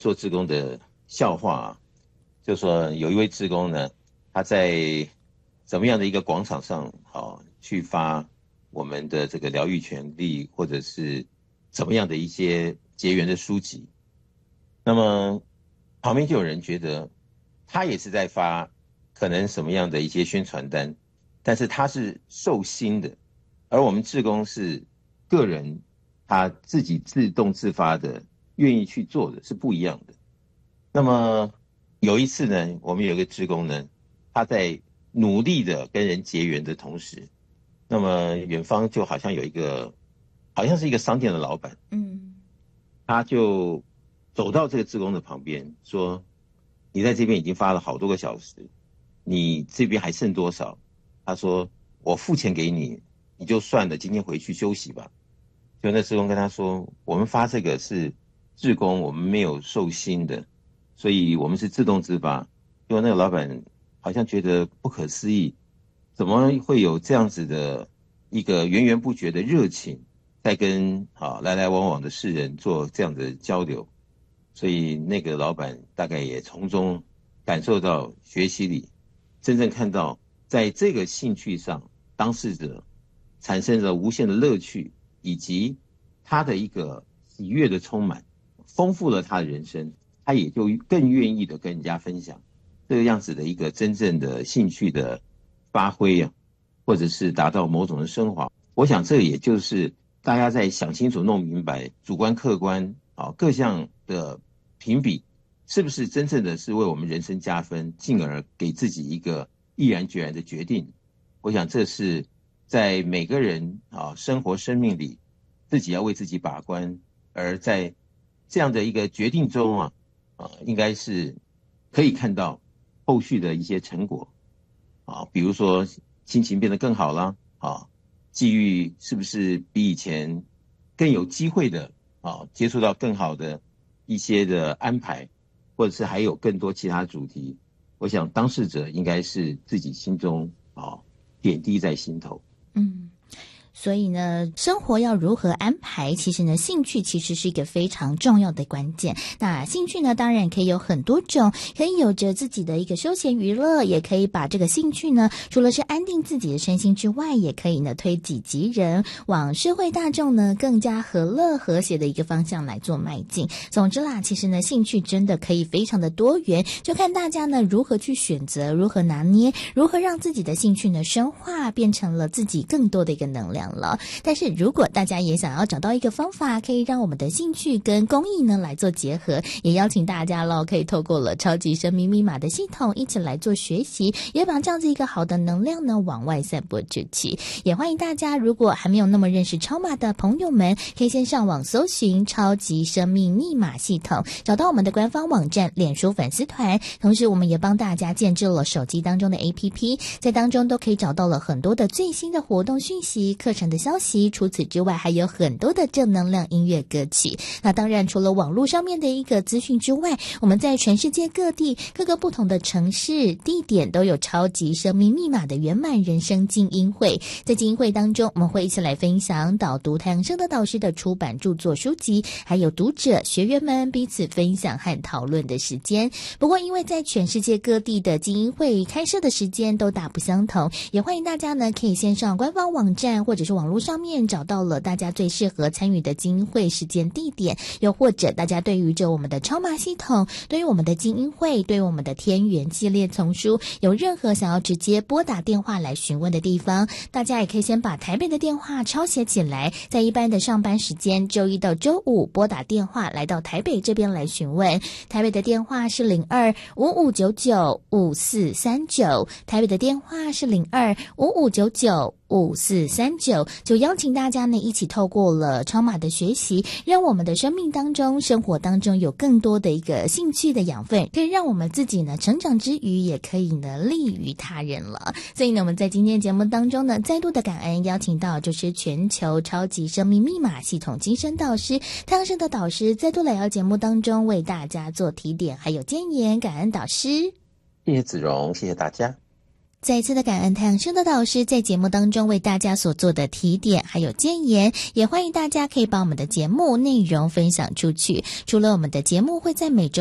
做志工的笑话啊，就说有一位志工呢，他在怎么样的一个广场上去发我们的这个疗愈权利，或者是怎么样的一些结缘的书籍。那么旁边就有人觉得他也是在发可能什么样的一些宣传单，但是他是受薪的，而我们志工是个人他自己自动自发的愿意去做的，是不一样的。那么有一次呢，我们有一个志工呢，他在努力的跟人结缘的同时，那么远方就好像有一个好像是一个商店的老板，他就走到这个志工的旁边说，你在这边已经发了好多个小时，你这边还剩多少？他说我付钱给你，你就算了，今天回去休息吧。就那志工跟他说，我们发这个是志工，我们没有受薪的，所以我们是自动自发。结果那个老板好像觉得不可思议，怎么会有这样子的一个源源不绝的热情，在跟来来往往的世人做这样的交流。所以那个老板大概也从中感受到学习里，真正看到在这个兴趣上，当事者产生了无限的乐趣，以及他的一个喜悦的充满，丰富了他的人生，他也就更愿意的跟人家分享这个样子的一个真正的兴趣的发挥啊，或者是达到某种的升华。我想这也就是大家在想清楚弄明白主观客观各项的评比是不是真正的是为我们人生加分，进而给自己一个毅然决然的决定。我想这是在每个人生活生命里自己要为自己把关，而在这样的一个决定中应该是可以看到后续的一些成果比如说心情变得更好了机遇是不是比以前更有机会的接触到更好的一些的安排，或者是还有更多其他主题，我想当事者应该是自己心中点滴在心头。 所以呢，生活要如何安排，其实呢，兴趣其实是一个非常重要的关键。那兴趣呢，当然可以有很多种，可以有着自己的一个休闲娱乐，也可以把这个兴趣呢，除了是安定自己的身心之外，也可以呢推己及人，往社会大众呢更加和乐和谐的一个方向来做迈进。总之啦，其实呢，兴趣真的可以非常的多元，就看大家呢如何去选择，如何拿捏，如何让自己的兴趣呢深化，变成了自己更多的一个能量了。但是如果大家也想要找到一个方法，可以让我们的兴趣跟公益呢来做结合，也邀请大家可以透过了超级生命密码的系统一起来做学习，也把这样子一个好的能量呢往外散播出去。也欢迎大家，如果还没有那么认识超码的朋友们，可以先上网搜寻超级生命密码系统，找到我们的官方网站、脸书粉丝团，同时我们也帮大家建置了手机当中的 APP， 在当中都可以找到了很多的最新的活动讯息、课程的消息。除此之外，还有很多的正能量音乐歌曲。那当然除了网络上面的一个资讯之外，我们在全世界各地各个不同的城市地点都有超级生命密码的圆满人生精英会。在精英会当中，我们会一起来分享导读太阳升的导师的出版著作书籍，还有读者学员们彼此分享和讨论的时间。不过因为在全世界各地的精英会开设的时间都大不相同，也欢迎大家呢可以先上官方网站或者是网络上面找到了大家最适合参与的精英会时间地点，又或者大家对于我们的超码系统，对于我们的精英会，对于我们的天元系列丛书有任何想要直接拨打电话来询问的地方，大家也可以先把台北的电话抄写起来，在一般的上班时间周一到周五拨打电话来到台北这边来询问。台北的电话是02-5599-5439，台北的电话是02-5599-5439，就邀请大家呢一起透过了超码的学习，让我们的生命当中、生活当中有更多的一个兴趣的养分，可以让我们自己呢成长之余，也可以呢利于他人了。所以呢，我们在今天节目当中呢，再度的感恩邀请到就是全球超级生命密码系统精神导师太阳升的导师，再度来到节目当中为大家做提点还有建言，感恩导师。 谢谢子荣，谢谢大家。 再一次的感恩太阳升的导师在节目当中为大家所做的提点还有建言，也欢迎大家可以把我们的节目内容分享出去。除了我们的节目会在每周